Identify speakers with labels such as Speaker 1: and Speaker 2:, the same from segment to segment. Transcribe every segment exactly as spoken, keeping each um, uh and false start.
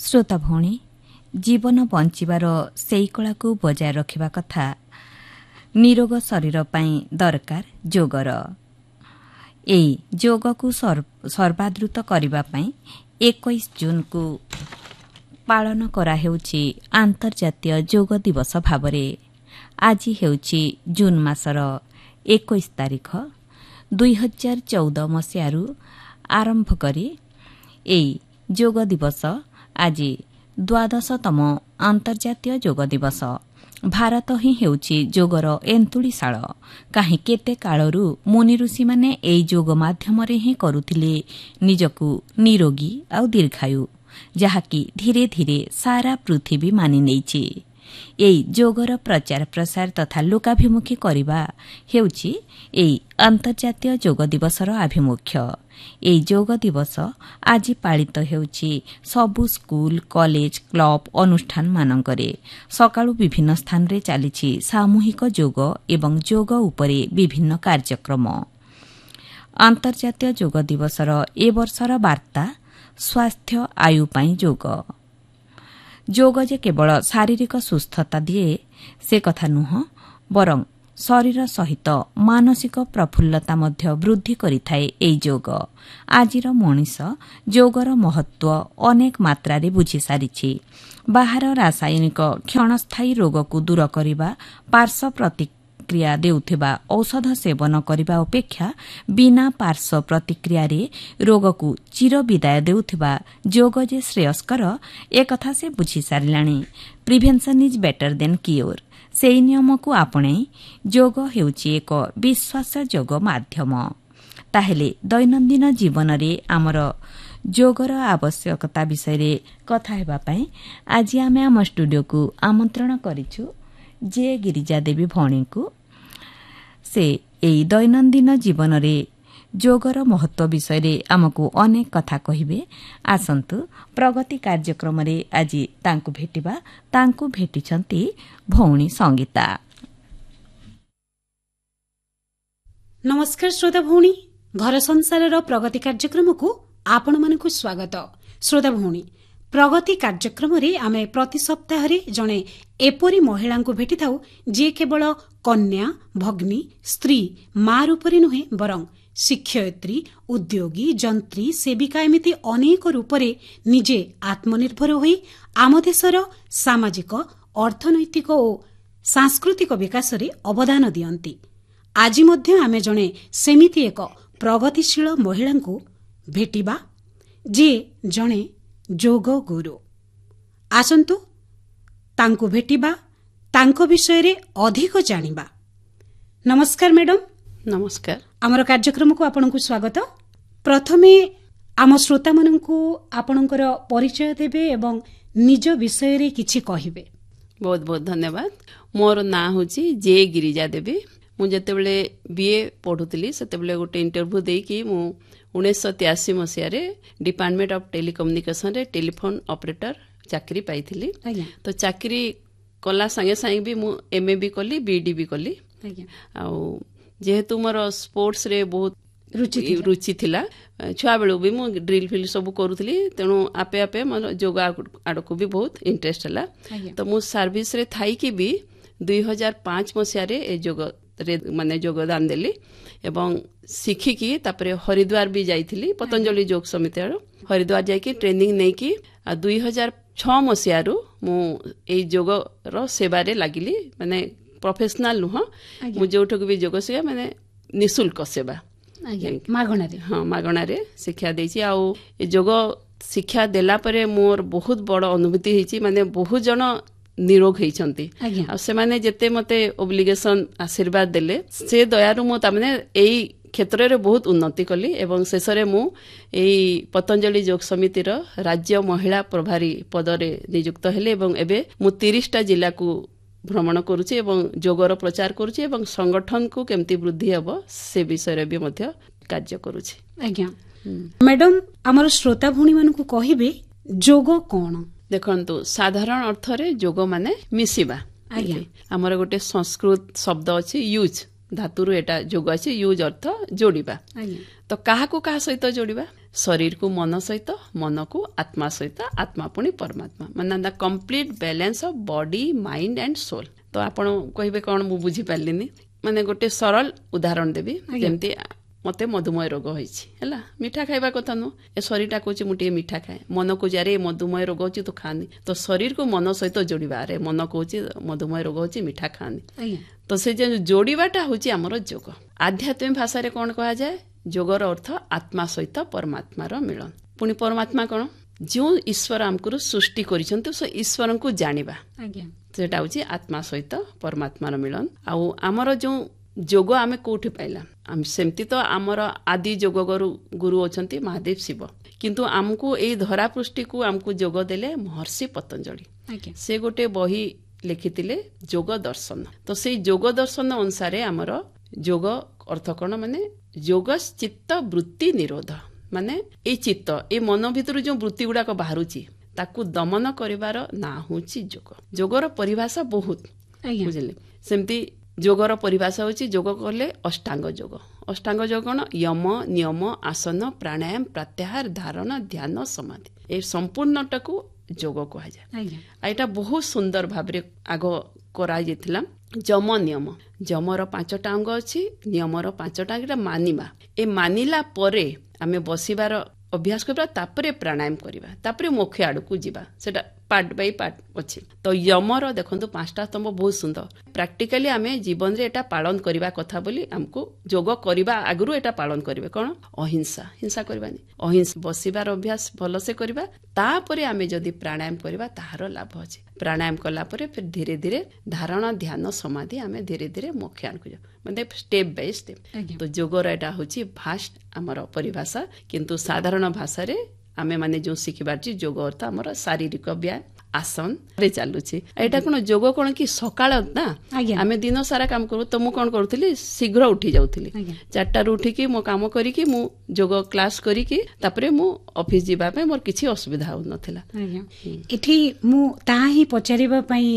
Speaker 1: श्रोता भौणी जीवन बंचिबार सेई कलाकू बजाय रखिबा कथा निरोग शरीर पाई दरकार जोगर एई जोगकू सर्वादृत करिबा पाई इक्कीस जून को पालन करा हेउछि आंतर्जातीय जोग दिवस भावरे। आज हेउछि जून मासर इक्कीस तारीख दुई हजार चौदह मसीहारू आरंभ करी एई जोग दिवस आज द्वादशतम आंतर्जातीय जोग दिवस। भारत ही हेउछि जोगर एंतुड़ीशाल काहे केते कालरू मुनि ऋषि माने एई जोग माध्यमरे ही करुथिले निजकू निरोगी आ दीर्घायु, जहाकी धीरे धीरे सारा पृथ्वी मानि नेछि। एई जोगर प्रचार प्रसार तथा लोकाभिमुखी करिबा हेउछि एई अंतर्जातीय जोग दिवसर आभिमुख्य। एई जोग दिवस आज पालित हेउछि सबु स्कूल कॉलेज क्लब अनुष्ठान मानकरे। सकाळु विभिन्न स्थान रे चालिछि सामूहिक जोग एवं जोग उपरे विभिन्न कार्यक्रम। अंतर्जातीय जोग दिवसर ए वर्षर वार्ता स्वास्थ्य आयु पाई जोग। जोग जे केवल शारीरिक सुस्थता दिए से कथा नुह, बरं शरीर सहित मानसिक प्रफुल्लता मध्य वृद्धि करिथाए एई जोग। आजिर मनीष जोगर महत्व अनेक मात्रारे बुझी सारिछि। बाहर रासायनिक क्षणस्थायी रोग को दूर करिबा, पार्श्व प्रतिक्रिया देउथिबा औषध सेवन करिबा अपेक्षा बिना पार्श्व प्रतिक्रिया रे रोग को चिर विदाय देउथिबा जोग जे श्रेयस्कर ए कथा से बुझी सारिलाणी। Prevention is better than cure. सेई नियम को आपणे जोग हेउछि एक विश्वास जोग माध्यम। ताहेले दैनन्दिन जीवन रे आमर जोगर आवश्यकता विषय रे कथा हेबा पई आज आमे आम स्टूडियो को आमंत्रण करिछु जे गिरिजा देवी भौणी को। से एई दैनन्दिन जीवन रे जोगर महत्व विषय रे आमको अनेक कथा कहिबे। आसंतु प्रगति कार्यक्रम रे आज तांकु भेटिबा। तांकु भेटिछंती भौणी संगीता।
Speaker 2: नमस्कार श्रोता भौणी, घर संसार प्रगति कार्यक्रम को आपण मानकु स्वागत। श्रोता भौणी, प्रगति कार्यक्रम रे आमे प्रति सप्ताह रे जणे एपरी महिला को भेटी थाउ जे केवल कन्या भग्नी स्त्री मां रूपरे नुहे, बरं शिक्षयित्री उद्योगी जंत्री सेविका एमिति अनेक रूपरे निजे आत्मनिर्भर होई आम देशर सामाजिक अर्थनैतिक और सांस्कृतिक विकास रे अवदान दियंती। आज मध्य आमे जणे सेमिति एक प्रगतिशील महिला को भेटिबा जे जणे जोग गुरु। आसंतु तांको भेटिबा, तांको विषय रे अधिक जानिबा। नमस्कार मैडम।
Speaker 3: नमस्कार।
Speaker 2: आमर कार्यक्रम को आपनकु स्वागत। प्रथमे आम श्रोता मानकु आपनकर परिचय देबे एवं निज विषय रे किछि कहिबे।
Speaker 3: बहुत बहुत धन्यवाद। मोर ना होची जे गिरिजा देवी। मु जेतेबेले बीए पढुतली सेतेबेले गोटे इंटरव्यू देई कि मु उन्नीस सौ तिरासी मसिया रे डिपार्टमेंट ऑफ टेलीकम्युनिकेशन रे टेलीफोन ऑपरेटर चाकरी पाइथिली। तो चाकरी कला संगे संगे भी मु एमए भी कली बीडी भी कली। आ जेहेतु मोर स्पोर्ट्स रे बहुत रुचि रुचि थिला, छुआ बेलू भी मु ड्रिल फिल सब करूथली, तेणु आपे आपे मोर जोग आड़को भी बहुत इंटरेस्ट हला। तो मु सर्विस रे थाई कि भी दुई हजार पांच मसिया रे ए जोग रे माने योगदान देली एवं शिखिकी तापरे हरिद्वार भी जाइथिली। पतंजलि योग समिति हरिद्वार जाइकी ट्रेनिंग नै कि दुई हजार छह मसिया रु मु ए जोग रो सेवा रे लागिली। माने प्रोफेशनल नुह, मु जोठक भी जोग से माने निशुल्क सेवा
Speaker 2: मागणा रे।
Speaker 3: हाँ, मागणा रे शिक्षा देछि। आ जोग शिक्षा देला परे मोर बहुत बड़ अनुभूति हेछि। माने बहुत जन निरोग हेइछंती आ से माने जेते मते ओब्लिगेशन आशीर्वाद देले से दयारु मो तामने एई क्षेत्र रे बहुत उन्नति कली एवं शेषरे मु एई पतंजलि योग समिति रो राज्य महिला प्रभारी पद रे नियुक्त हेले एवं एबे मु तीस टा जिला को भ्रमण करूछि एवं जोगर प्रचार करूछि एवं संगठन को केमती वृद्धि हबो से विषय रे भी मध्य कार्य करूछि।
Speaker 2: आज्ञा मैडम, हमर श्रोता भूणी मान को कहिबे जोग कोन?
Speaker 3: देखंतु साधारण अर्थ रे जोग माने मिसिबा। हमर गोटे संस्कृत शब्द अछि यूज धातुरु एटा जोग अछि। यूज अर्थ जोड़िबा। तो काहा को काहा सहित जोड़िबा, शरीर को मन सहित मन को आत्मा सहित आत्मा पुणी परमात्मा ମାନେ the complete balance of body mind and soul. तो आपण कहबे कौन मु बुझी पारलिनी माने गोटे सरल उदाहरण देबी जेमती मते मधुमेह रोग होइछि हैला मीठा खाइबा कथा न ए शरीरटा कोछि मुटे मीठा खाए मन को जारे मधुमेह रोग होछि तो खानी तो शरीर को मन सहित जोड़िबा रे मन कोछि मधुमेह रोग होछि मीठा खानी तो से जे जोड़िबाटा होछि हमर योग। आध्यात्मिक भाषा रे कोन कहा जाय योगर अर्थ आत्मा सहित परमात्मा रो मिलन। पुनी परमात्मा कोन जो ईश्वर हमको सृष्टि करिसंत से ईश्वर को जानिबा सेटा होछि आत्मा सहित परमात्मा रो मिलन। आउ हमर जो जोग आमे कोठी पाइला हम सेमती तो आमर आदि जोग गुरु गुरु अछंती महादेव शिव किंतु हमको एई धरा पृष्ठि को हमको जोग देले महर्षि पतंजलि से गोटे बही लिखितिले जोग दर्शन। तो से जोग दर्शन अनुसार आमर जोग अर्थ कोन माने जोग चित्त वृत्ति निरोध माने ए चित्त ए मन भितर जो वृत्ति गुडाक बाहरुची ताकू दमन करिवार ना होची जोग। जोगर परिभाषा बहुत बुझले सेमती जोगर परिभाषा होची जोग करले अष्टांग जोग। अष्टांग जोग कोन यम नियम आसन प्राणायाम प्रत्याहार धारण ध्यान समाधि ए संपूर्णटाकू जोग कहा जाय। एटा बहुत सुंदर भाबरे आगो करा जेथिला जम नियम जमर पांचटा अंग अछि नियमर पांचटा अंग मानिबा ए मानिला परे आमे बसिबार अभ्यास करबा तापरे प्राणायाम करबा तापरे मोक्ष आड़ को जीवा सेटा पार्ट बाय पार्ट अछि। तो यमर देखंतु पांचटा स्तंभ बहुत सुंदर प्रैक्टिकली आमे जीवन रे एटा पालन करबा कथा बोली हमको जोग करबा आगरु एटा पालन करबे कोन अहिंसा हिंसा करबानी अहिंसा बसिबार अभ्यास भलो से करबा तापरे आमे जदी प्राणायाम करबा ताहार लाभ अछि। प्राणायाम कला परे फिर धीरे धीरे धारणा ध्यान समाधि आमे धीरे धीरे मोक्ष आड़ को म्हणजे स्टेप बाय स्टेप। तो जोगर एटा होची भास्ट हमर परिभाषा किंतु साधारण भाषा रे आमे माने जो शिखिबारची जोग अर्थ हमर शारीरिक व्यायाम आसन रे चालुची। एटा कोन जोग कोन कि सकाळ ना आमे दिन सारा काम करू तो मु कोन करथली शीघ्र उठी जाउथली चारटा रु उठी कि मो काम करी कि मु जोग क्लास करी कि तापरे मु ऑफिस जीवा पे मोर किछि असुविधा हो नथिला।
Speaker 2: एठी मु ता ही पचारिबा पई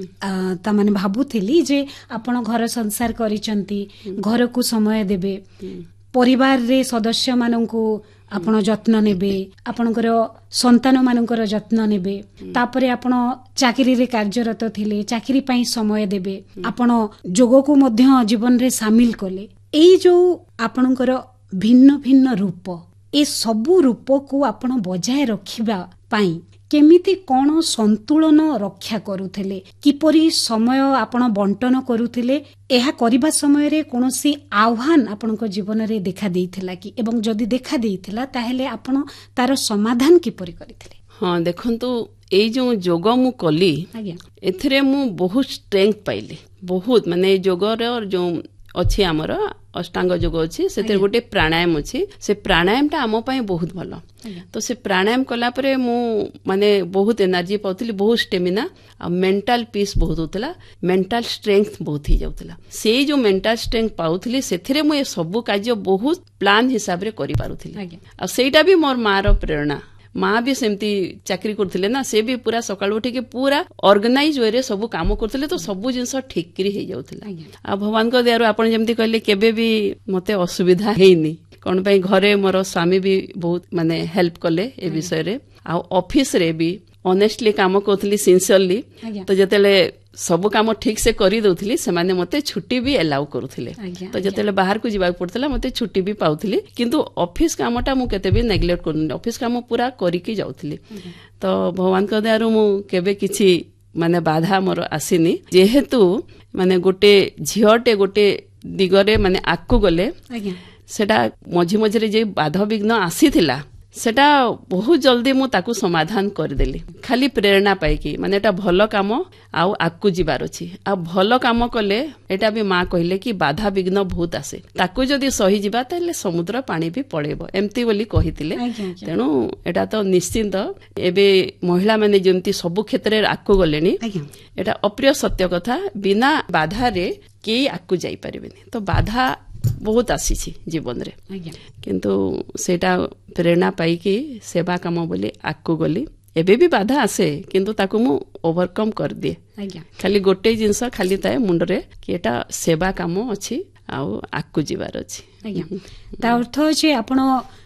Speaker 2: ता माने भाबुथली जे आपण घर संसार करिसंती घर को समय देबे परिवार रे सदस्य माननकु आपण जत्न नेबे आपणकर संतान मानकर जत्न नेबे तापरे आपण चाकरी रे कार्यरत थिले चाकरी पई समय देबे आपण जोग को मध्य जीवन रे शामिल कले एई जो आपणकर भिन्न भिन्न रूप ए सबु रूप को आपण बजाय रखिबा पई केमिति कोन संतुलन रक्षा करूथिले किपरि समय आपण बंटन करूथिले एहा करिबा समय रे कोनोसी आह्वान आपणको जीवन रे देखा देइथिला कि एवं जदि देखा देइथिला ताहेले आपण तार समाधान किपरि करिथिले।
Speaker 3: हां देखंतु एई जो जोग मु कली एथरे मु बहुत स्ट्रेंथ पाइली बहुत माने जोगर और जो अछि हमर अष्टांग जोग अछि सेते गोटे प्राणायाम अछि से प्राणायाम ता हम पई बहुत भलो। तो से प्राणायाम कला परे मु माने बहुत एनर्जी पाउतली बहुत स्टेमिना आ मेंटल पीस बहुत होतला मेंटल स्ट्रेंथ बहुत ही जाउतला से जो मेंटल स्ट्रेंथ पाउतली सेथिरे मु ए सब कार्य बहुत प्लान हिसाब रे करि पारुथली आ सेटा भी मोर मार प्रेरणा माँ भी सेमती चाकरी करथिले ना से भी पूरा सकाळ उठी के पूरा ऑर्गेनाइज वे रे सब काम करथिले तो सब जिंस ठीक करी हे जाउथला। आ भगवान को दयारु आपण जेमती कहले केबे भी मते असुविधा हेइनी कोन पई घरे मोर स्वामी भी बहुत माने हेल्प कले ए विषय रे आ ऑफिस रे भी ऑनेस्टली काम करथली सिंसियरली तो जतेले सब काम ठीक से करी दउथली से माने मते छुट्टी भी अलाउ करूथिले तो जतेले बाहर को जीवा पड़तला मते छुट्टी भी पाउथली किंतु ऑफिस कामटा मु केते भी नेग्लेक्ट करन ऑफिस काम पूरा करी की जाउथली। तो भगवान को दयारु मु केबे किछि माने बाधा मोर आसीनी जेहेतु माने गोटे झियोटे गोटे दिगरे माने आक्कु गले सेटा मझी मझरे जे बाधा विघ्न आसीथिला सेटा बहुत जल्दी मु ताकू समाधान कर देली खाली प्रेरणा पाई कि माने एटा भलो काम आउ आकु जीवार अछि आ भलो काम कले एटा भी मां कहले कि बाधा विघ्न बहुत आसे ताकू जदी सही जीवा ताले समुद्र पानी भी पळेबो एम्ति बोली कहितिले तेनु एटा तो निश्चिंत एबे महिला माने जेमति सब क्षेत्र रे आकु गलेनी एटा अप्रिय सत्य कथा बिना बाधा रे के आकु जाई परिबेनी तो बाधा बहुत आसी जीवन रे किंतु सेटा प्रेरणा पाई कि सेवा काम बोली आकु गली एबे भी बाधा आसे किंतु ताकू मु ओवरकम कर दिए खाली गोटे जिंस खाली ताए मुंड रे कि एटा सेवा काम अछि आउ आकु जीवार अछि
Speaker 2: ता अर्थ जे आपण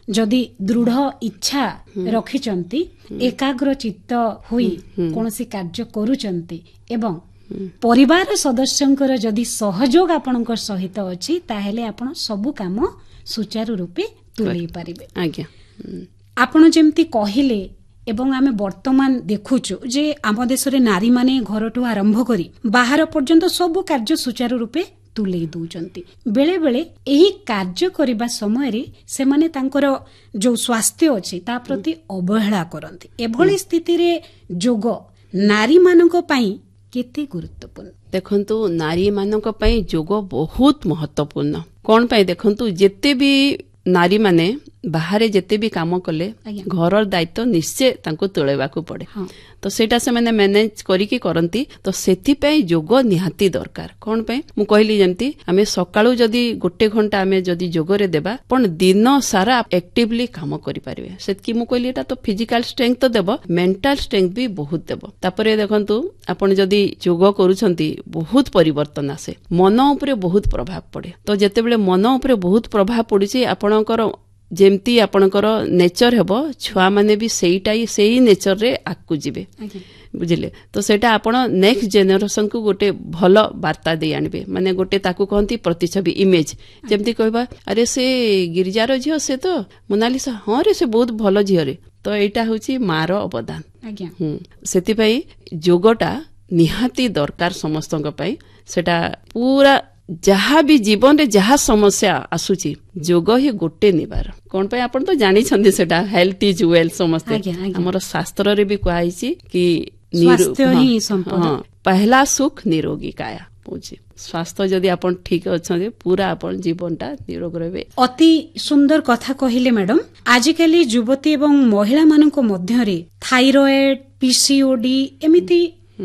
Speaker 2: जदि दृढ़ इच्छा रखिचंती एकाग्र चित्त होई कोनोसी कार्य करूचंती एवं परिवार सदस्यंकर जदि सहयोग आपणकर सहित अछि ताहेले आपण सब काम सुचारू रूपे तुलई पारिबे।
Speaker 3: आज्ञा
Speaker 2: आपण जेमती कहिले एवं आमे वर्तमान देखुचु जे आम देश रे नारी माने घरटू आरंभ करी बाहर पर्यंत सब कार्य सुचारू रूपे तुलई दउचंती। बेले बेले एही कार्य करिबा समय रे से माने तांकर जो स्वास्थ्य अछि ता प्रति अवहेला करंती। एभली स्थिति रे जोग नारी मानक पई केते गुरुत्वपूर्ण?
Speaker 3: देखंतु नारी मानक पई जोग बहुत महत्वपूर्ण। कोन पई देखंतु जेते भी नारी माने बाहरे जेते भी काम कले घर दायित्व निश्चय तांको तुलेबाकू पड़े। हाँ। तो सेटा से माने मैनेज करिकी करंती तो सेथि पई जोग निहाती दरकार। कोन पई मु कहली जेंती आमे सकाळू जदी गोटे घंटा आमे जदी जोगरे देबा पण दिन सारा एक्टिवली काम करि परिबे। सेतकी मु कहली एटा तो फिजिकल स्ट्रेंथ तो देबो मेंटल स्ट्रेंथ भी बहुत देबो। तापरे देखंतु आपण जदी जोग करूछंती बहुत परिवर्तन आसे मन ऊपर बहुत प्रभाव पड़े। तो जेते बेले मन ऊपर बहुत प्रभाव पड़िछि आपणकर जेमती आपणकर नेचर हेबो छुआ माने भी सेईटा ही सेई नेचर रे आकु जिवे बुझिले। तो सेटा आपण नेक्स्ट जेनरेशन को गोटे भलो वार्ता दे आनबे माने गोटे ताकू कहंती प्रतिछवि इमेज जेमती कहबा अरे से गिरिजार झियो से तो मोनालिसा हां रे से बहुत भलो झियो रे। तो एटा होची मार अवदान। आज्ञा हम सेति पई जोगटा निहाती दरकार समस्तक पई। सेटा पूरा जहाँ भी जीवन रे जहाँ समस्या आसुची जोग ही गोटे निवार। कोन पे आपण तो जानि छंदी सेटा हेल्थ इज वेल्थ समस्ते हमर शास्त्र रे भी कहैछि कि
Speaker 2: स्वास्थ्य ही संपदा।
Speaker 3: हाँ, पहला सुख निरोगी काया पूछि। स्वास्थ्य जदि आपण ठीक अछंदी पूरा आपण जीवनटा निरोग रहबे।
Speaker 2: अति सुंदर कथा कहिले मैडम। आजिकाली युवती एवं महिला मानक मध्य रे थायराइड पीसीओडी एमिति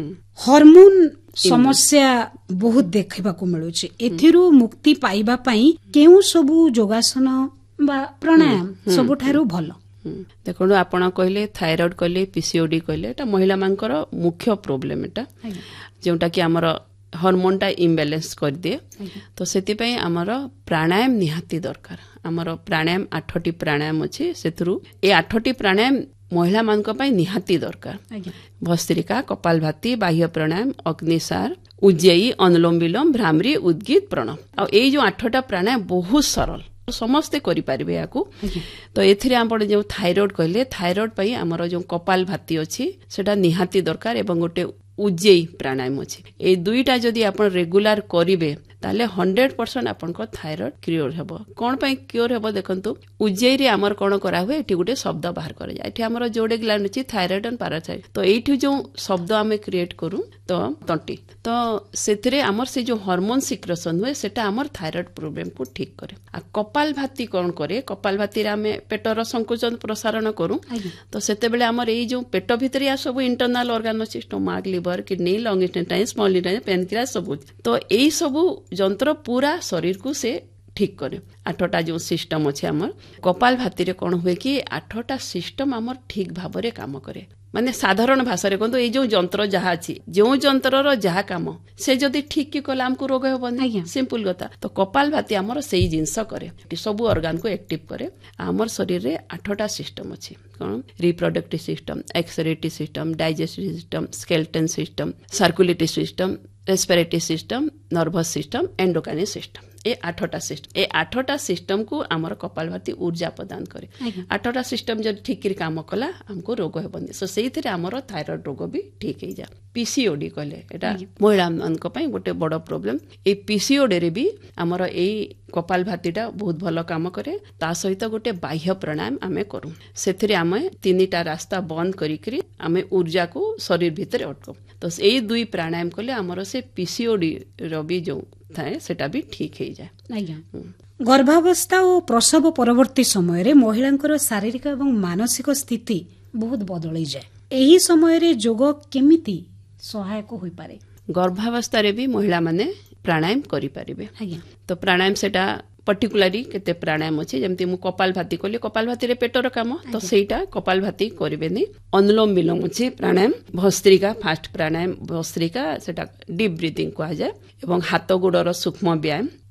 Speaker 2: हार्मोन समस्या बहुत देखा मिलुछि। एथिरु मुक्ति पाइबा पई केउ सबु योगासन बा प्राणायाम सबुठारु भलो?
Speaker 3: देखो आपण कहले थायराइड कहले पीसीओडी कहले एटा महिला मानकर मुख्य प्रॉब्लम एटा जोटा कि हमर हार्मोन टा इम्बैलेंस कर दे। तो सेति पई हमर प्राणायाम निहाती दरकार। हमर प्राणायाम आठटी प्राणायाम अछि सेथरु ए आठटी प्राणायाम महिला मानक पई निहाती दरकार। भस्त्रिका कपालभाति बाह्य प्राणायाम अग्निसार उज्जयी अनुलोम विलोम भ्रामरी उद्गीत प्रणव आ ए जो आठटा प्राणायाम बहुत सरल समस्ते करि परिबे याकू। तो एथिरे आपण जो थायराइड कहले थायराइड पई हमर जो कपालभाति अछि सेटा निहाती दरकार एवं गोटे उज्जयी प्राणायाम अछि। ए दुईटा जदि आपण रेगुलर करिवे ताले हंड्रेड परसेंट आपनको थायराइड क्योर हेबो। कोन पई क्योर हेबो देखंतु उज्जयी रे हमर कोन करा हुए एठी गोटे शब्द बाहर करे जाय। एठी हमर जोडे ग्लैंड अछि थायराइड एंड पैराथायराइड। तो एठी जो शब्द हमें क्रिएट करू तो तंटी तो सेथिरे हमर से जो हार्मोन सिक्रेशन हुए सेटा हमर थायराइड प्रॉब्लम को ठीक करे। आ कपालभाति कोन करे कपालभाति रे हमें पेटर संकुचन प्रसारण करू। तो सेते बेले हमर एई जो पेट भितरी आ सब इंटरनल ऑर्गन अछि stomach liver kidney lung intestine small intestine pancreas सब। तो एई सब जंत्र पूरा शरीर को से ठीक करे। आठटा जो सिस्टम अच्छे आमर कपालभाति रे कौन हुए कि आठटा सिस्टम आमर ठीक भाव रे काम करे। माने साधारण भाषा रे कहतो ए जो जंत्र जहा अछि जो जंत्रर जहा काम से जदि ठीक की कला हमको रोग हेबनी सिंपल कथा। तो कपालभाति आमर सेही जिंस करे सब ऑर्गन को एक्टिव करे। आमर शरीर रे आठटा सिस्टम अछि कौन reproductive system excretory system digestive system skeleton system circulatory system respiratory system nervous system endocrine system ए आठटा सिस्टम ए आठटा सिस्टम को आमर कपालभाति ऊर्जा प्रदान करे। आठटा सिस्टम जब ठीक काम कला हमको रोग हेबनी सो सेही थरे आमर थायराइड रोग भी ठीक हो जा। पीसीओडी कहले एटा महिला मानक पई गोटे बड़ प्रॉब्लम। ए पीसीओडी रे भी आमर एई कपालभातिटा बहुत भलो काम करे। ता सहित गोटे बाह्य प्राणायाम आमे करू सेथिरे आमे तीनटा रास्ता बंद करी करी आमे ऊर्जा को शरीर भितर अटको। तो एई दुई प्राणायाम कले आमर से पीसीओडी रबी जो थाए सेटा भी ठीक हो जाए।
Speaker 2: आज्ञा गर्भावस्था और प्रसव परवर्ती समय रे महिलांकर शारीरिक एवं मानसिक स्थिति बहुत बदली जाए। एही समय रे जोग केमिति सहायक होई पारे?
Speaker 3: गर्भावस्था रे भी महिला माने प्राणायाम करि परिबे। तो प्राणायाम सेटा पर्टिकुलारी केते प्राणायाम अछि जेमति मु कपालभाति कहली कपालभाति रे पेटर काम तो सेटा कपालभाति करिबेनी। अनुलोम विलोम अछि प्राणायाम भस्त्रिका फास्ट प्राणायाम भस्त्रिका सेटा डीप ब्रीथिंग कहा जाय एवं हाथ गोड़र सूक्ष्म व्यायाम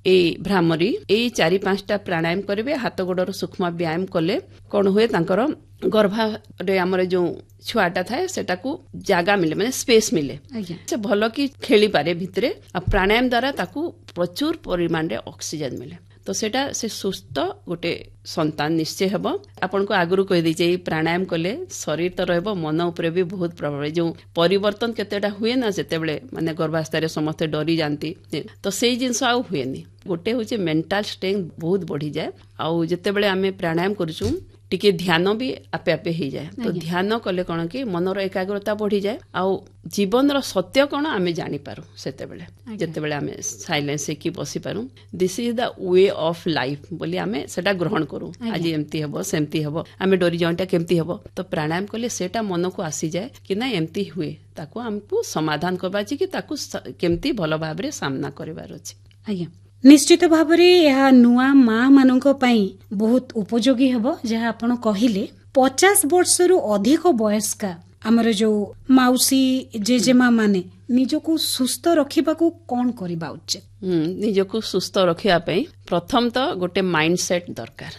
Speaker 3: এই ভ্রামରୀ এই চাରି ପାଞ୍ଚଟା ପ୍ରାଣାୟାମ କରିବେ। ହାତ ଗୋଡର ସୂକ୍ଷ୍ମ ବ୍ୟାୟାମ କଲେ କଣ ହୁଏ, ତାଙ୍କର ଗର୍ଭରେ ଆମର ଯୋଉ ଛୁଆଟା ଥାଏ ସେଟାକୁ ଜାଗା ମିଳେ, ମାନେ ସ୍ପେସ୍ ମିଳେ, ସେ ଭଲ କି ଖେଳିପାରେ ଭିତରେ। ଆଉ ପ୍ରାଣାୟାମ ଦ୍ଵାରା ତାକୁ ପ୍ରଚୁର ପରିମାଣରେ ଅକ୍ସିଜେନ ମିଳେ, ତ ସେଟା ସେ ସୁସ୍ଥ ଗୋଟେ ସନ୍ତାନ ନିଶ୍ଚୟ ହେବ। ଆପଣଙ୍କୁ ଆଗରୁ କହିଦେଇଛି, ଏଇ ପ୍ରାଣାୟାମ କଲେ ଶରୀର ତ ରହିବ, ମନ ଉପରେ ବି ବହୁତ ପ୍ରଭାବ। ଯୋଉ ପରିବର୍ତ୍ତନ କେତେଟା ହୁଏ ନା, ଯେତେବେଳେ ମାନେ ଗର୍ଭାବସ୍ଥାରେ ସମସ୍ତେ ଡରି ଯାଆନ୍ତି, ତ ସେଇ ଜିନିଷ ଆଉ ହୁଏନି। ଗୋଟେ ହଉଛି ମେଣ୍ଟାଲ ଷ୍ଟ୍ରେଙ୍ଥ ବହୁତ ବଢିଯାଏ। ଆଉ ଯେତେବେଳେ ଆମେ ପ୍ରାଣାୟାମ କରୁଛୁ ଟିକେ ଧ୍ୟାନ ବି ଆପେ ଆପେ ହେଇଯାଏ। ତ ଧ୍ୟାନ କଲେ କଣ କି ମନର ଏକାଗ୍ରତା ବଢିଯାଏ, ଆଉ ଜୀବନର ସତ୍ୟ କଣ ଆମେ ଜାଣିପାରୁ ସେତେବେଳେ, ଯେତେବେଳେ ଆମେ ସାଇଲେନ୍ସ ହେଇକି ବସିପାରୁ। This is the way of life ବୋଲି ଆମେ ସେଟା ଗ୍ରହଣ କରୁ। ଆଜି ଏମିତି ହବ, ସେମିତି ହବ, ଆମେ ଡରି ଯାଉ, ଏଟା କେମିତି ହବ। ତ ପ୍ରାଣାୟାମ କଲେ ସେଟା ମନକୁ ଆସିଯାଏ କି ନା ଏମିତି ହୁଏ, ତାକୁ ଆମକୁ ସମାଧାନ କରିବା ଅଛି କି ତାକୁ କେମିତି ଭଲ ଭାବରେ ସାମ୍ନା କରିବାର ଅଛି।
Speaker 2: ଆଜ୍ଞା, ନିଶ୍ଚିତ ଭାବରେ ଏହା ନୂଆ ମା ମାନଙ୍କ ପାଇଁ ବହୁତ ଉପଯୋଗୀ ହେବ। ଯାହା ଆପଣ କହିଲେ, ପଚାଶ ବର୍ଷରୁ ଅଧିକ ବୟସ୍କା ଆମର ଯୋଉ ମାଉସୀ ଜେଜେମା ମାନେ ନିଜକୁ ସୁସ୍ଥ ରଖିବାକୁ କଣ କରିବା ଉଚିତ?
Speaker 3: ନିଜକୁ ସୁସ୍ଥ ରଖିବା ପାଇଁ ପ୍ରଥମ ତ ଗୋଟେ ମାଇଣ୍ଡ ସେଟ୍ ଦରକାର।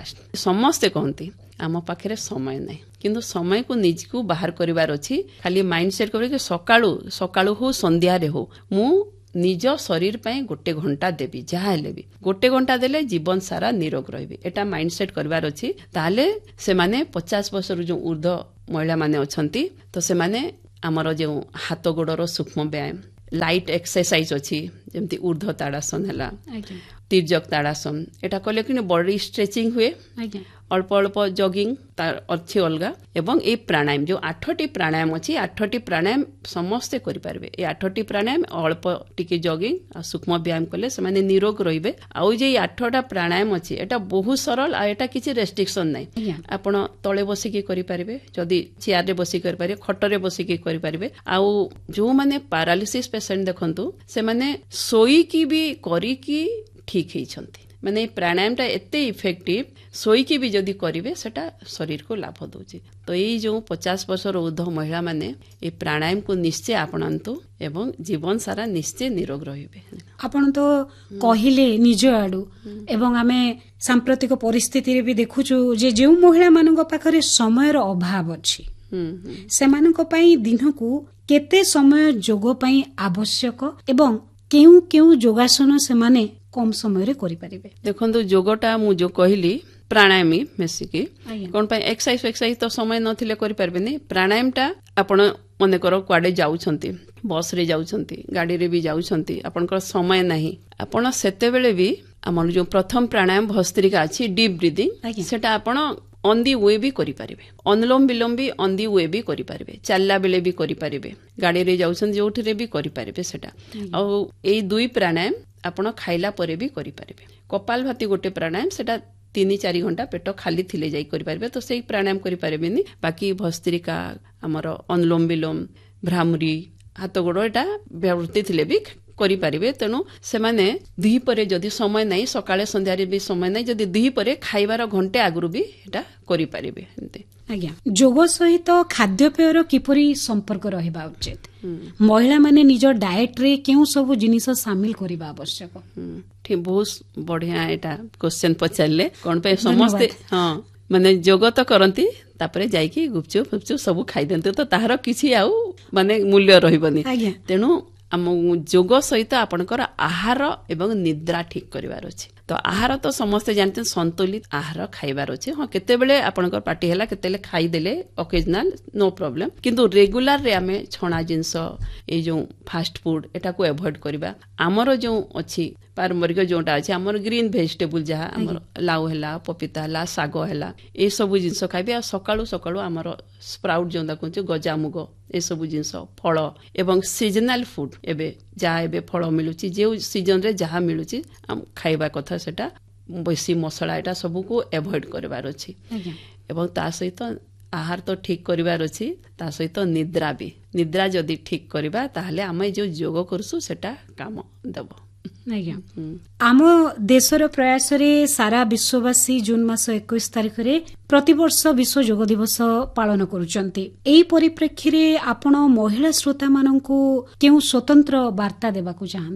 Speaker 3: ସମସ୍ତେ କହନ୍ତି ଆମ ପାଖରେ ସମୟ ନାହିଁ, କିନ୍ତୁ ସମୟକୁ ନିଜକୁ ବାହାର କରିବାର ଅଛି। ଖାଲି ମାଇଣ୍ଡ ସେଟ୍ କରିକି ସକାଳୁ ସକାଳୁ ହଉ ସନ୍ଧ୍ୟାରେ ହଉ ମୁଁ ନିଜ ଶରୀର ପାଇଁ ଗୋଟେ ଘଣ୍ଟା ଦେବି, ଯାହା ହେଲେ ବି ଗୋଟେ ଘଣ୍ଟା ଦେଲେ ଜୀବନ ସାରା ନିରୋଗ ରହିବି, ଏଟା ମାଇଣ୍ଡ ସେଟ୍ କରିବାର ଅଛି। ତାହେଲେ ସେମାନେ ପଚାଶ ବର୍ଷରୁ ଯୋଉ ଉର୍ଦ୍ଧ୍ୱ ମହିଳା ମାନେ ଅଛନ୍ତି, ତ ସେମାନେ ଆମର ଯୋଉ ହାତ ଗୋଡର ସୂକ୍ଷ୍ମ ବ୍ୟାୟାମ, ଲାଇଟ୍ ଏକ୍ସରସାଇଜ ଅଛି, ଯେମିତି ଉର୍ଦ୍ଧ୍ୱ ତାଡ଼ାସନ ହେଲା, ତିର୍ଯ୍ୟକ ତାଡ଼ାସନ, ଏଟା କଲେ କି ବଡି ଷ୍ଟ୍ରେଚିଂ ହୁଏ, ଅଳ୍ପ ଅଳ୍ପ ଜଗିଂ ତାର ଅଛି ଅଲଗା। ଏବଂ এই ପ୍ରାଣାୟାମ ଯୋଉ ଆଠଟି ପ୍ରାଣାୟାମ ଅଛି, ଆଠଟି ପ୍ରାଣାୟାମ ସମସ୍ତେ କରିପାରିବେ। এই ଆଠଟି ପ୍ରାଣାୟାମ ଅଳ୍ପ ଟିକେ ଜଗିଂ ଆଉ ସୂକ୍ଷ୍ମ ବ୍ୟାୟାମ କଲେ ସେମାନେ ନିରୋଗ ରହିବେ। ଆଉ ଯେ ଆଠଟା ପ୍ରାଣାୟାମ ଅଛି ଏଟା ବହୁତ ସରଳ, ଆଉ ଏଟା କିଛି ରେଷ୍ଟ୍ରିକ୍ସନ ନାହିଁ। ଆପଣ ତଳେ ବସିକି କରିପାରିବେ, ଯଦି ଚେୟାରରେ ବସିକି କରିପାରିବେ, ଖଟରେ ବସିକି କରିପାରିବେ। ଆଉ ଯୋଉମାନେ ପାରାଲିସିସ୍ ପେସେଣ୍ଟ ଦେଖନ୍ତୁ, ସେମାନେ ଶୋଇକି ବି କରିକି ଠିକ ହେଇଛନ୍ତି। ମାନେ ପ୍ରାଣାୟାମଟା ଏତେ ଇଫେକ୍ଟିଭ, ଶୋଇକି ବି ଯଦି କରିବେ ସେଟା ଶରୀରକୁ ଲାଭ ଦଉଛି। ତ ଏଇ ଯୋଉ ପଚାଶ ବର୍ଷର ଉର୍ଦ୍ଧ୍ୱ ମହିଳା ମାନେ এই ପ୍ରାଣାୟାମକୁ ନିଶ୍ଚୟ ଆପଣାନ୍ତୁ ଏବଂ ଜୀବନ ସାରା ନିଶ୍ଚୟ ନିରୋଗ ରହିବେ।
Speaker 2: ଆପଣ ତ କହିଲେ ନିଜ ଆଡୁ, ଏବଂ ଆମେ ସାମ୍ପ୍ରତିକ ପରିସ୍ଥିତିରେ ବି ଦେଖୁଛୁ ଯେ ଯେଉଁ ମହିଳା ମାନଙ୍କ ପାଖରେ ସମୟର ଅଭାବ ଅଛି, ସେମାନଙ୍କ ପାଇଁ ଦିନକୁ କେତେ ସମୟ ଯୋଗ ପାଇଁ ଆବଶ୍ୟକ ଏବଂ କେଉଁ କେଉଁ ଯୋଗାସନ ସେମାନେ କମ ସମୟରେ କରିପାରିବେ?
Speaker 3: ଦେଖନ୍ତୁ, ଯୋଗଟା ମୁଁ ଯୋଉ କହିଲି ପ୍ରାଣାୟାମ ମିଶିକି କଣ ପାଇଁ ଏକ୍ସରସାଇଜ ଏକ୍ସରସାଇଜ ତ ସମୟ ନଥିଲେ କରିପାରିବେନି। ପ୍ରାଣାୟାମଟା ଆପଣ ମନେକର କୁଆଡେ ଯାଉଛନ୍ତି, ବସରେ ଯାଉଛନ୍ତି, ଗାଡିରେ ବି ଯାଉଛନ୍ତି, ଆପଣଙ୍କର ସମୟ ନାହିଁ, ଆପଣ ସେତେବେଳେ ବି ଆମର ଯୋଉ ପ୍ରଥମ ପ୍ରାଣାୟାମ ଭସ୍ତ୍ରିକା ଅଛି, ଡିପ୍ ବ୍ରିଦିଂ, ସେଟା ଆପଣ ଅନ୍ ଦି ୱେ ବି କରିପାରିବେ। ଅନୁଲୋମ ବିଲୋମ ବି ଅନ୍ ଦି ୱେ ବି କରିପାରିବେ, ଚାଲିଲା ବେଳେ ବି କରିପାରିବେ, ଗାଡିରେ ଯାଉଛନ୍ତି ଯୋଉଥିରେ ବି କରିପାରିବେ ସେଟା। ଆଉ ଏଇ ଦୁଇ ପ୍ରାଣାୟାମ ଆପଣ ଖାଇଲା ପରେ ବି କରିପାରିବେ। କପାଲ ଭାତି ଗୋଟେ ପ୍ରାଣାୟାମ, ସେଟା ତିନି ଚାରି ଘଣ୍ଟା ପେଟ ଖାଲି ଥିଲେ ଯାଇ କରିପାରିବେ, ତ ସେଇ ପ୍ରାଣାୟାମ କରିପାରିବେନି। ବାକି ଭସ୍ତ୍ରିକା, ଆମର ଅନୁଲୋମ ବିଲୋମ, ଭ୍ରାମରୀ, ହାତ ଗୋଡ, ଏଟା ବ୍ୟାବୃତ୍ତି ଥିଲେ ବି କରିପାରିବେ। ତେଣୁ ସେମାନେ ଦିହିପରେ ଯଦି ସମୟ ନାହିଁ, ସକାଳେ ସନ୍ଧ୍ୟାରେ ବି ସମୟ ନାହିଁ, ଯଦି ଦିହିପରେ ଖାଇବାର ଘଣ୍ଟେ ଆଗରୁ ବି ଏଟା କରିପାରିବେ। ଏମିତି
Speaker 2: ଆଜ୍ଞା, ଯୋଗ ସହିତ ଖାଦ୍ୟପେୟର କିପରି ସମ୍ପର୍କ ରହିବା ଉଚିତ? ମହିଳାମାନେ ନିଜ ଡାଏଟରେ କେଉଁ ସବୁ ଜିନିଷ ସାମିଲ କରିବା ଆବଶ୍ୟକ?
Speaker 3: ଠିକ, ବହୁତ ବଢିଆ ଏଟା କ୍ୱେଶ୍ଚନ ପଚାରିଲେ। କଣ ପାଇଁ ସମସ୍ତେ ହଁ ମାନେ ଯୋଗ ତ କରନ୍ତି, ତାପରେ ଯାଇକି ଗୁପଚୁପ ଫୁପଚୁପ ସବୁ ଖାଇଦିଅନ୍ତି, ତ ତାହାର କିଛି ଆଉ ମାନେ ମୂଲ୍ୟ ରହିବନି। ତେଣୁ ଆମ ଯୋଗ ସହିତ ଆପଣଙ୍କର ଆହାର ଏବଂ ନିଦ୍ରା ଠିକ କରିବାର ଅଛି। ତ ଆହାର ତ ସମସ୍ତେ ଜାଣିଛନ୍ତି, ସନ୍ତୁଳିତ ଆହାର ଖାଇବାର ଅଛି। ହଁ, କେତେବେଳେ ଆପଣଙ୍କର ପାର୍ଟି ହେଲା, କେତେବେଳେ ଖାଇଦେଲେ ଅକେଜନାଲ, ନୋ ପ୍ରୋବ୍ଲେମ, କିନ୍ତୁ ରେଗୁଲାରରେ ଆମେ ଛଣା ଜିନିଷ, ଏଇ ଯୋଉ ଫାଷ୍ଟ ଫୁଡ, ଏଟାକୁ ଆଭଏଡ କରିବା। ଆମର ଯୋଉ ଅଛି ପାରମ୍ପରିକ ଯୋଉଟା ଅଛି, ଆମର ଗ୍ରୀନ ଭେଜିଟେବୁଲ, ଯାହା ଆମର ଲାଉ ହେଲା, ପପିତା ହେଲା, ଶାଗ ହେଲା, ଏସବୁ ଜିନିଷ ଖାଇବେ। ଆଉ ସକାଳୁ ସକାଳୁ ଆମର ସ୍ପ୍ରାଉଟ ଯୋଉଟା କହୁଛି, ଗଜାମୁଗ, ଏସବୁ ଜିନିଷ, ଫଳ ଏବଂ ସିଜନାଲ ଫୁଡ, ଏବେ ଯାହା ଏବେ ଫଳ ମିଳୁଛି, ଯେଉଁ ସିଜନରେ ଯାହା ମିଳୁଛି ଖାଇବା କଥା, ସେଟା ବେଶୀ ମସଲା, ଏଟା ସବୁକୁ ଆଭଏଡ କରିବାର ଅଛି। ଏବଂ ତା ସହିତ ଆହାର ତ ଠିକ କରିବାର ଅଛି, ତା ସହିତ ନିଦ୍ରା ବି। ନିଦ୍ରା ଯଦି ଠିକ କରିବା, ତାହେଲେ ଆମେ ଯୋଉ ଯୋଗ କରୁଛୁ ସେଟା କାମ ଦେବ।
Speaker 2: ଆଜ୍ଞା, ଆମ ଦେଶର ପ୍ରୟାସରେ ସାରା ବିଶ୍ୱବାସୀ ଜୁନ ମାସ ଏକୋଇଶ ତାରିଖରେ ପ୍ରତିବର୍ଷ ବିଶ୍ୱ ଯୋଗ ଦିବସ ପାଳନ କରୁଛନ୍ତି। ଏହି ପରିପ୍ରେକ୍ଷୀରେ ଆପଣ ମହିଳା ଶ୍ରୋତାମାନଙ୍କୁ କେଉଁ ସ୍ୱତନ୍ତ୍ର ବାର୍ତ୍ତା ଦେବାକୁ ଚାହାନ୍ତି?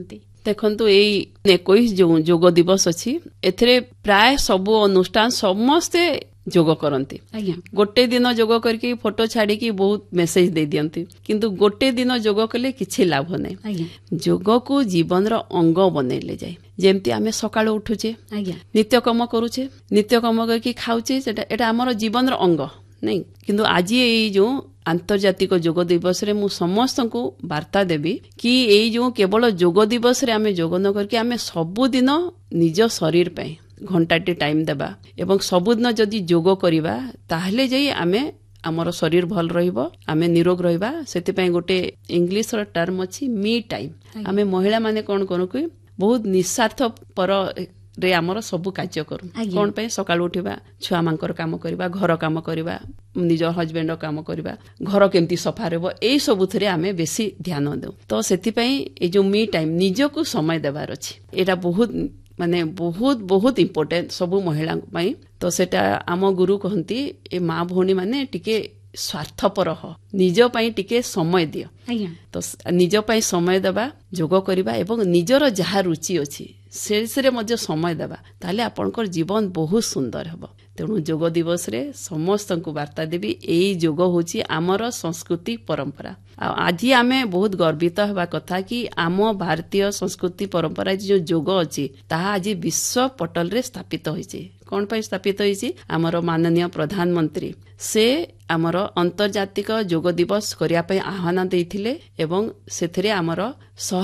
Speaker 3: ଦେଖନ୍ତୁ ଏଇ ଏକୋଇଶ ଯୋଉ ଯୋଗ ଦିବସ ଅଛି ଏଥିରେ ପ୍ରାୟ ସବୁ ଅନୁଷ୍ଠାନ ସମସ୍ତେ ଯୋଗ କରନ୍ତି। ଗୋଟେ ଦିନ ଯୋଗ କରିକି ଫଟୋ ଛାଡିକି ବହୁତ ମେସେଜ ଦେଇ ଦିଅନ୍ତି, କିନ୍ତୁ ଗୋଟେ ଦିନ ଯୋଗ କଲେ କିଛି ଲାଭ ନାହିଁ। ଯୋଗକୁ ଜୀବନର ଅଙ୍ଗ ବନେଇଲେ ଯାଏ। ଯେମିତି ଆମେ ସକାଳୁ ଉଠୁଛେ, ନିତ୍ୟକର୍ମ କରୁଛେ, ନିତ୍ୟକର୍ମ କରିକି ଖାଉଛେ, ସେଟା ଏଟା ଆମର ଜୀବନର ଅଙ୍ଗ ନାଇଁ। କିନ୍ତୁ ଆଜି ଏଇ ଯୋଉ ଆନ୍ତର୍ଜାତିକ ଯୋଗ ଦିବସରେ ମୁଁ ସମସ୍ତଙ୍କୁ ବାର୍ତ୍ତା ଦେବି କି ଏଇ ଯୋଉ କେବଳ ଯୋଗ ଦିବସରେ ଆମେ ଯୋଗ ନ କରିକି ଆମେ ସବୁଦିନ ନିଜ ଶରୀର ପାଇଁ ଘଣ୍ଟାଟେ ଟାଇମ ଦେବା ଏବଂ ସବୁଦିନ ଯଦି ଯୋଗ କରିବା ତାହେଲେ ଯାଇ ଆମେ ଆମର ଶରୀର ଭଲ ରହିବ, ଆମେ ନିରୋଗ ରହିବା। ସେଥିପାଇଁ ଗୋଟେ ଇଂଲିଶର ଟର୍ମ ଅଛି ମି ଟାଇମ। ଆମେ ମହିଳା ମାନେ କଣ କରୁ କି ବହୁତ ନିଃସ୍ୱାର୍ଥ ପର ରେ ଆମର ସବୁ କାର୍ଯ୍ୟ କରୁ। କଣ ପାଇଁ? ସକାଳୁ ଉଠିବା, ଛୁଆ ମାନଙ୍କର କାମ କରିବା, ଘର କାମ କରିବା, ନିଜ ହଜବେଣ୍ଡର କାମ କରିବା, ଘର କେମିତି ସଫା ରହିବ, ଏଇ ସବୁଥିରେ ଆମେ ବେଶୀ ଧ୍ୟାନ ଦେଉ। ତ ସେଥିପାଇଁ ଏଇ ଯୋଉ ମି ଟାଇମ ନିଜକୁ ସମୟ ଦେବାର ଅଛି, ଏଇଟା ବହୁତ ମାନେ ବହୁତ ବହୁତ ଇମ୍ପୋର୍ଟାଣ୍ଟ ସବୁ ମହିଳାଙ୍କ ପାଇଁ। ତ ସେଟା ଆମ ଗୁରୁ କହନ୍ତି ଏ ମା ଭଉଣୀ ମାନେ ଟିକେ ସ୍ୱାର୍ଥପର ହ, ନିଜ ପାଇଁ ଟିକେ ସମୟ ଦିଅ। ତ ନିଜ ପାଇଁ ସମୟ ଦେବା, ଯୋଗ କରିବା ଏବଂ ନିଜର ଯାହା ରୁଚି ଅଛି ସେଥିରେ ମଧ୍ୟ ସମୟ ଦେବା, ତାହେଲେ ଆପଣଙ୍କର ଜୀବନ ବହୁତ ସୁନ୍ଦର ହେବ। ତେଣୁ ଯୋଗ ଦିବସରେ ସମସ୍ତଙ୍କୁ ବାର୍ତ୍ତା ଦେବି ଏଇ ଯୋଗ ହେଉଛି ଆମର ସଂସ୍କୃତି ପରମ୍ପରା। ଆଉ ଆଜି ଆମେ ବହୁତ ଗର୍ବିତ ହେବା କଥା କି ଆମ ଭାରତୀୟ ସଂସ୍କୃତି ପରମ୍ପରା ଯୋଉ ଯୋଗ ଅଛି ତାହା ଆଜି ବିଶ୍ୱ ପଟଲରେ ସ୍ଥାପିତ ହୋଇଛି। କଣ ପାଇଁ ସ୍ଥାପିତ ହୋଇଛି? ଆମର ମାନନୀୟ ପ୍ରଧାନମନ୍ତ୍ରୀ ସେ ଆମର ଆନ୍ତର୍ଜାତିକ ଯୋଗ ଦିବସ କରିବା ପାଇଁ ଆହ୍ୱାନ ଦେଇଥିଲେ ଏବଂ ସେଥିରେ ଆମର